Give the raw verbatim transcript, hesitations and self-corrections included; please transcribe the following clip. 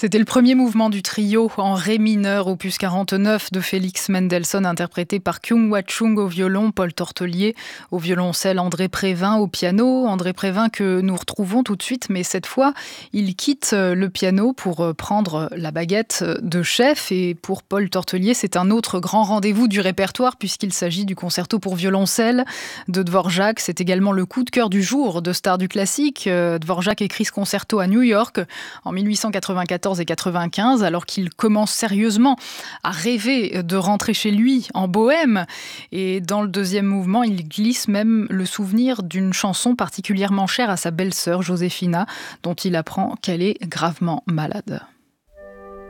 C'était le premier mouvement du trio en ré mineur, opus quarante-neuf de Félix Mendelssohn, interprété par Kyung-Hwa Chung au violon, Paul Tortelier au violoncelle, André Prévin au piano. André Prévin que nous retrouvons tout de suite, mais cette fois, il quitte le piano pour prendre la baguette de chef. Et pour Paul Tortelier, c'est un autre grand rendez-vous du répertoire, puisqu'il s'agit du concerto pour violoncelle de Dvorak. C'est également le coup de cœur du jour de stars du classique. Dvorak écrit ce concerto à New York en mille huit cent quatre-vingt-quatorze et quatre-vingt-quinze, alors qu'il commence sérieusement à rêver de rentrer chez lui en Bohème. Et dans le deuxième mouvement, il glisse même le souvenir d'une chanson particulièrement chère à sa belle-sœur Josefina, dont il apprend qu'elle est gravement malade.